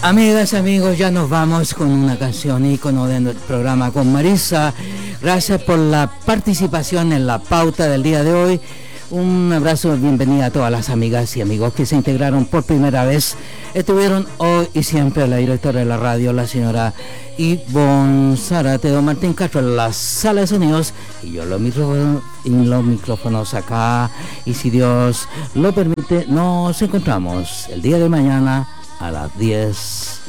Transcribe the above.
Amigas, amigos, ya nos vamos con una canción ícono de nuestro programa con Marisa. Gracias por la participación en la pauta del día de hoy. Un abrazo, bienvenida a todas las amigas y amigos que se integraron por primera vez. Estuvieron hoy y siempre la directora de la radio, la señora Ivonne Zárate, don Martín Castro en la sala de sonidos y yo los micrófonos acá. Y si Dios lo permite, nos encontramos el día de mañana a las 10